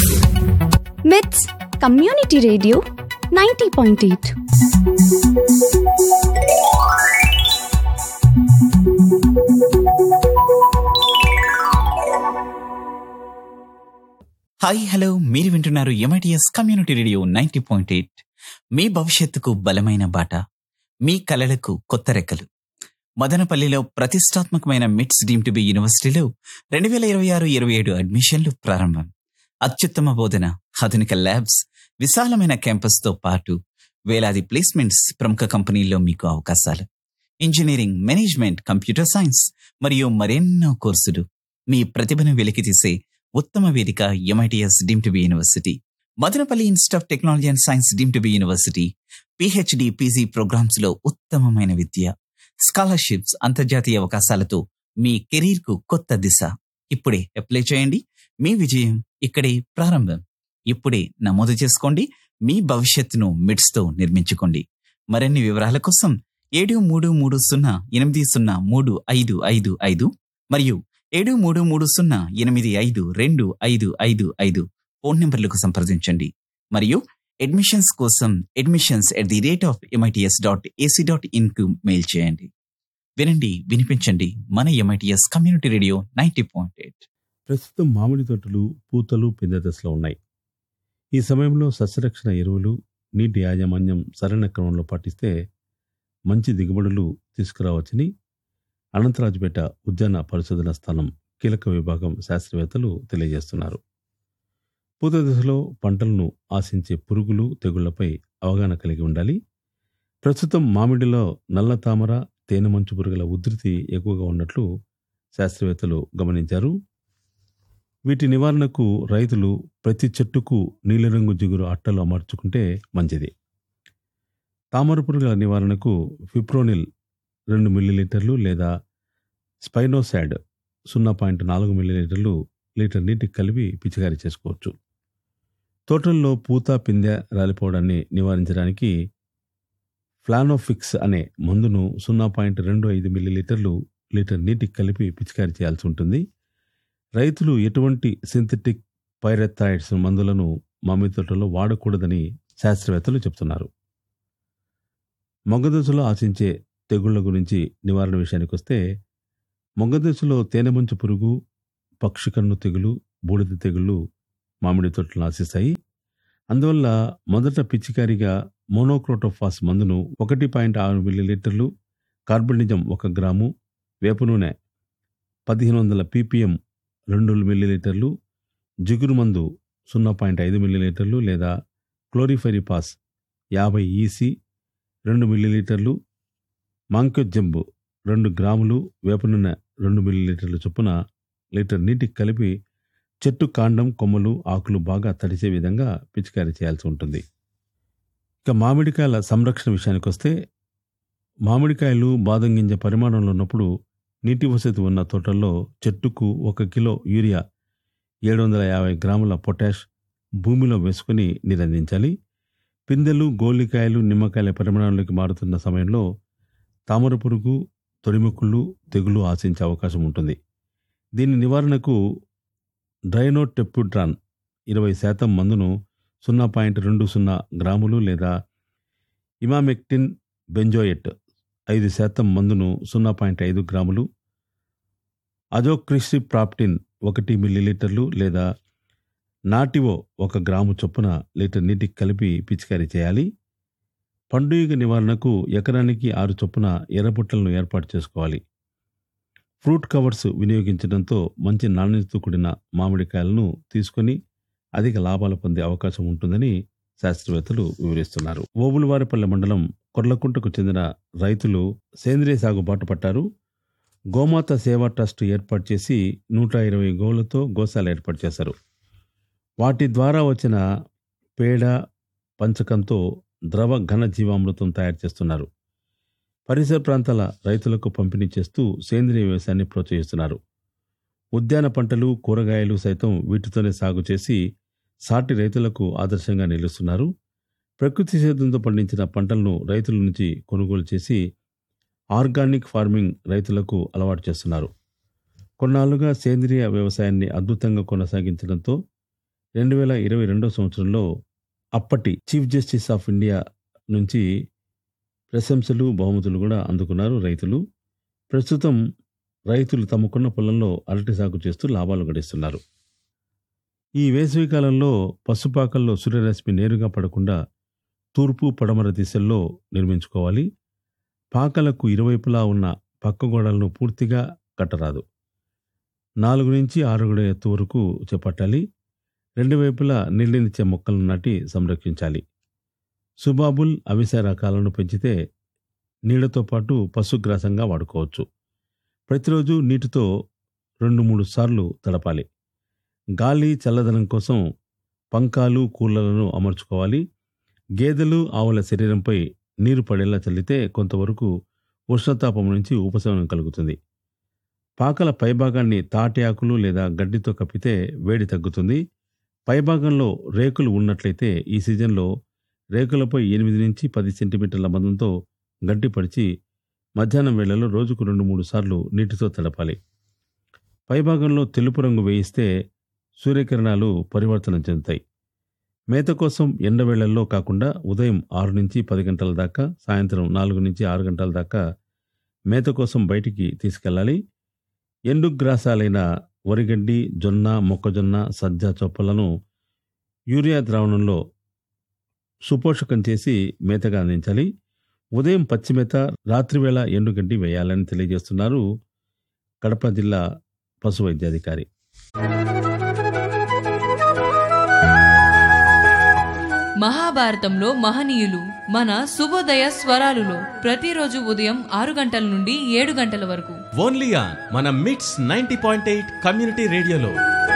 మిట్స్ community radio 90.8. Hi hello, మీరు వింటున్నారు ఎంఐటిఎస్ కమ్యూనిటీ రేడియో 90.8. మీ భవిష్యత్తుకు బలమైన బాట, మీ కలలకు కొత్త రెక్కలు. మదనపల్లిలో ప్రతిష్టాత్మకమైన మిట్స్ డీమ్డ్ టు బి యూనివర్సిటీలో 2026-27 అడ్మిషన్లు ప్రారంభం. అత్యుత్తమ బోధన, ఆధునిక ల్యాబ్స్, విశాలమైన క్యాంపస్తో పాటు వేలాది ప్లేస్మెంట్స్, ప్రముఖ కంపెనీల్లో మీకు అవకాశాలు. ఇంజనీరింగ్, మేనేజ్మెంట్, కంప్యూటర్ సైన్స్ మరియు మరెన్నో కోర్సులు. మీ ప్రతిభను వెలికితీసే ఉత్తమ వేదిక MITS deemed to be university. Madanapalle institute of technology and science deemed to be university. PhD, PG programmes లో ఉత్తమమైన విద్య, స్కాలర్షిప్స్, అంతర్జాతీయ అవకాశాలతో మీ కెరీర్ కు కొత్త దిశ. ఇప్పుడే అప్లై చేయండి. మీ విజయం ఇక్కడే ప్రారంభం. ఇప్పుడే నమోదు చేసుకోండి. మీ భవిష్యత్తును మిడ్స్ తో నిర్మించుకోండి. మరిన్ని వివరాల కోసం 7330803555 మరియు 7330852255 ఫోన్ నంబర్లకు సంప్రదించండి. మరియు అడ్మిషన్స్ కోసం admissions@MITS.ac.in కు మెయిల్ చేయండి. వినండి, వినిపించండి. మన ఎంఐటిఎస్ కమ్యూనిటీ రేడియో 90.8. ప్రస్తుతం మామిడి తోటలు పూతలు పిందె దశలో ఉన్నాయి. ఈ సమయంలో సస్యరక్షణ ఎరువులు, నీటి యాజమాన్యం సరైన క్రమంలో పాటిస్తే మంచి దిగుబడులు తీసుకురావచ్చని అనంతరాజుపేట ఉద్యాన పరిశోధన స్థానం కీలక విభాగం శాస్త్రవేత్తలు తెలియజేస్తున్నారు. పూత దశలో పంటలను ఆశించే పురుగులు, తెగుళ్లపై అవగాహన కలిగి ఉండాలి. ప్రస్తుతం మామిడిలో నల్ల తామర, తేనె మంచు పురుగుల ఉధృతి ఎక్కువగా ఉన్నట్లు శాస్త్రవేత్తలు గమనించారు. వీటి నివారణకు రైతులు ప్రతి చెట్టుకు నీలిరంగు జిగురు అట్టలు అమర్చుకుంటే మంచిది. తామర పురుగుల నివారణకు ఫిప్రోనిల్ 2 మిల్లీలీటర్లు లేదా స్పైనోసాడ్ 0.4 మిల్లీలీటర్లు లీటర్ నీటికి కలిపి పిచికారీ చేసుకోవచ్చు. తోటల్లో పూత, పిందె రాలిపోవడాన్ని నివారించడానికి ఫ్లానోఫిక్స్ అనే మందును 0.25 మిల్లీలీటర్లు లీటర్ నీటికి కలిపి పిచికారీ చేయాల్సి ఉంటుంది. రైతులు ఎటువంటి సింథటిక్ పైరెథ్రాయిడ్స్ మందులను మామిడి తోటలో వాడకూడదని శాస్త్రవేత్తలు చెబుతున్నారు. మొగ్గదశలో ఆశించే తెగుళ్ల గురించి నివారణ విషయానికి వస్తే, మొగ్గదశలో తేనెమంచు పురుగు, పక్షి కన్ను తెగులు, బూడిద తెగుళ్లు మామిడి తోటలను ఆశిస్తాయి. అందువల్ల మొదట పిచికారిగా మోనోక్రోటోఫాస్ మందును 1.6 మిల్లీలీటర్లు, కార్బనిజం 1 గ్రాము, వేప నూనె 1500 ppm 2 మిల్లీలీటర్లు, జిగురు మందు 0.5 మిల్లీలీటర్లు లేదా క్లోరిఫెరిపాస్ 50 EC 2 మిల్లీలీటర్లు, మాంక్యోజెంబు 2 గ్రాములు, వేప నూనె 2 మిల్లీలీటర్ల చొప్పున లీటర్ నీటికి కలిపి చెట్టు కాండం, కొమ్మలు, ఆకులు బాగా తడిసే విధంగా పిచికారీ చేయాల్సి ఉంటుంది. ఇక మామిడికాయల సంరక్షణ విషయానికి వస్తే, మామిడికాయలు బాదం గింజ పరిమాణంలో ఉన్నప్పుడు నీటి వసతి ఉన్న తోటల్లో చెట్టుకు 1 కిలో యూరియా, 750 గ్రాముల పొటాష్ భూమిలో వేసుకుని నీరందించాలి. పిందెలు, గోలికాయలు, నిమ్మకాయల పరిమాణంలోకి మారుతున్న సమయంలో తామర పురుగు, తొడిముకుళ్ళు, తెగులు ఆశించే అవకాశం ఉంటుంది. దీని నివారణకు డ్రైనోటెప్యుడ్రాన్ 20% మందును 0.20 గ్రాములు లేదా ఇమామెక్టిన్ బెంజోయేట్ 5% మందును 0.5 గ్రాములు, అజోక్రిసిప్రాప్టిన్ 1 మిల్లీలీటర్లు లేదా నాటివో 1 గ్రాము చొప్పున లీటర్ నీటికి కలిపి పిచికారీ చేయాలి. పండుగ నివారణకు ఎకరానికి 6 చొప్పున ఎర్రబుట్టలను ఏర్పాటు చేసుకోవాలి. ఫ్రూట్ కవర్స్ వినియోగించడంతో మంచి నాణ్యతతో కూడిన మామిడికాయలను తీసుకొని అధిక లాభాలు పొందే అవకాశం ఉంటుందని శాస్త్రవేత్తలు వివరిస్తున్నారు. ఓబులవారిపల్లె మండలం కొర్లకుంటకు చెందిన రైతులు సేంద్రియ సాగు బాట పట్టారు. గోమాత సేవా ట్రస్ట్ ఏర్పాటు చేసి 120 గోవులతో గోశాల ఏర్పాటు చేశారు. వాటి ద్వారా వచ్చిన పేడ, పంచకంతో ద్రవ ఘన జీవామృతం తయారు చేస్తున్నారు. పరిసర ప్రాంతాల రైతులకు పంపిణీ చేస్తూ సేంద్రియ వ్యవసాయాన్ని ప్రోత్సహిస్తున్నారు. ఉద్యాన పంటలు, కూరగాయలు సైతం వీటితోనే సాగు చేసి సాటి రైతులకు ఆదర్శంగా నిలుస్తున్నారు. ప్రకృతి సేద్యంతో పండించిన పంటలను రైతుల నుంచి కొనుగోలు చేసి ఆర్గానిక్ ఫార్మింగ్ రైతులకు అలవాటు చేస్తున్నారు. కొన్నాళ్లుగా సేంద్రియ వ్యవసాయాన్ని అద్భుతంగా కొనసాగించడంతో 2022 సంవత్సరంలో అప్పటి చీఫ్ జస్టిస్ ఆఫ్ ఇండియా నుంచి ప్రశంసలు బహుమతులు కూడా అందుకున్నారు రైతులు. ప్రస్తుతం రైతులు తమకున్న పొలంలో అరటి సాగు చేస్తూ లాభాలు గడిస్తున్నారు. ఈ వేసవి కాలంలో పసుపాకల్లో సూర్యరశ్మి నేరుగా పడకుండా తూర్పు పడమర దిశల్లో నిర్మించుకోవాలి. పాకలకు ఇరువైపులా ఉన్న పక్క గోడలను పూర్తిగా కట్టరాదు. 4 నుంచి 6 అడుగుల ఎత్తు వరకు చేపట్టాలి. 2 వైపులా నీళ్ళనిచ్చే మొక్కలను నాటి సంరక్షించాలి. సుబాబుల్, అవిసె రకాలను పెంచితే నీళ్లతో పాటు పశుగ్రాసంగా వాడుకోవచ్చు. ప్రతిరోజు నీటితో 2-3 సార్లు తడపాలి. గాలి చల్లదనం కోసం పంకాలు, కూలర్లను అమర్చుకోవాలి. గేదెలు, ఆవుల శరీరంపై నీరు పడేలా చల్లితే కొంతవరకు ఉష్ణతాపం నుంచి ఉపశమనం కలుగుతుంది. పాకల పైభాగాన్ని తాటి ఆకులు లేదా గడ్డితో కప్పితే వేడి తగ్గుతుంది. పైభాగంలో రేకులు ఉన్నట్లయితే ఈ సీజన్లో రేకులపై 8 నుంచి 10 సెంటీమీటర్ల మందంతో గడ్డి పరిచి మధ్యాహ్నం వేళలో రోజుకు 2-3 సార్లు నీటితో తడపాలి. పైభాగంలో తెలుపు రంగు వేయిస్తే సూర్యకిరణాలు పరివర్తనం చెందుతాయి. మేత కోసం ఎండవేళ్లలో కాకుండా ఉదయం 6 నుంచి 10 గంటల దాకా, సాయంత్రం 4 నుంచి 6 గంటల దాకా మేత కోసం బయటికి తీసుకెళ్లాలి. ఎండుగ్రాసాలైన వరిగడ్డి, జొన్న, మొక్కజొన్న, సజ్జ చొప్పలను యూరియా ద్రావణంలో సుపోషకం చేసి మేతగా అందించాలి. ఉదయం పచ్చిమేత, రాత్రివేళ ఎండుగడ్డి వేయాలని తెలియజేస్తున్నారు కడప జిల్లా పశు వైద్యాధికారి. మహాభారతంలో మహనీయులు మన శుభోదయ స్వరాలులో ప్రతిరోజు ఉదయం 6 గంటల నుండి 7 గంటల వరకు ఓన్లీ ఆన్ మన మిట్స్ 90.8 కమ్యూనిటీ రేడియోలో.